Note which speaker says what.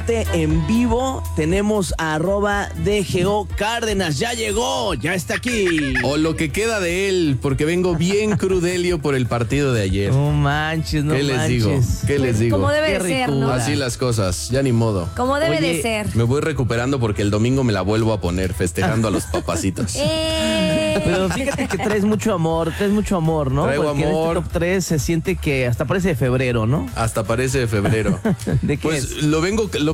Speaker 1: totalmente en vivo. Tenemos a @DGO Cárdenas. Ya llegó, ya está aquí.
Speaker 2: O lo que queda de él, porque vengo bien crudelio por el partido de ayer.
Speaker 1: No manches, no
Speaker 2: ¿Qué les
Speaker 1: manches.
Speaker 2: digo? ¿Qué les digo?
Speaker 3: Como debe
Speaker 1: Qué
Speaker 3: de ser, ¿no?
Speaker 1: ricura.
Speaker 2: Así las cosas, ya ni modo.
Speaker 3: Como debe
Speaker 1: Oye,
Speaker 3: de ser.
Speaker 2: Me voy recuperando porque el domingo me la vuelvo a poner festejando a los papacitos.
Speaker 1: Pero fíjate que traes mucho amor, ¿no?
Speaker 2: Traigo
Speaker 1: Porque
Speaker 2: amor.
Speaker 1: en este top 3 se siente que hasta parece de febrero, ¿no?
Speaker 2: Hasta parece de febrero.
Speaker 1: ¿De qué
Speaker 2: Pues
Speaker 1: es?
Speaker 2: lo